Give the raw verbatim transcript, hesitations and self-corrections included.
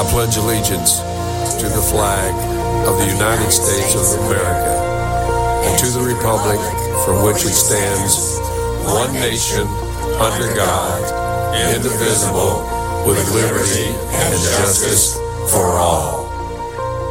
I pledge allegiance to the flag of the United States of America and to the republic for which it stands, one nation, under God, indivisible, with liberty and justice for all.